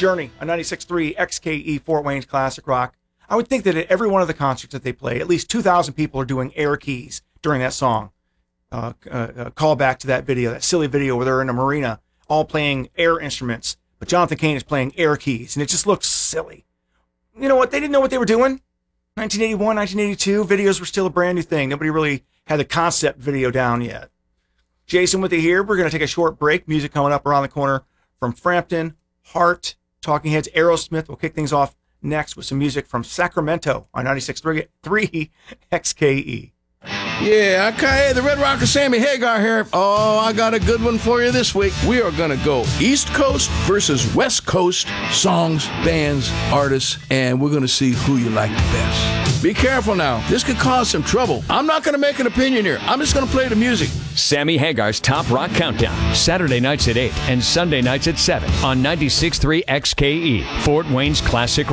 Journey on 96.3 XKE Fort Wayne's Classic Rock. I would think that at every one of the concerts that they play, at least 2,000 people are doing air keys during that song. Call back to that video, that silly video where they're in a marina all playing air instruments, but Jonathan Cain is playing air keys, and it just looks silly. You know what? They didn't know what they were doing. 1981, 1982, videos were still a brand new thing. Nobody really had the concept video down yet. Jason with you here. We're going to take a short break. Music coming up around the corner from Frampton, Heart, Talking Heads, Aerosmith. We'll kick things off next with some music from Sacramento on 96.3 XKE. Yeah, okay, the Red Rocker Sammy Hagar here. Oh, I got a good one for you this week. We are going to go East Coast versus West Coast songs, bands, artists, and we're going to see who you like the best. Be careful now. This could cause some trouble. I'm not going to make an opinion here. I'm just going to play the music. Sammy Hagar's Top Rock Countdown, Saturday nights at 8 and Sunday nights at 7 on 96.3 XKE, Fort Wayne's Classic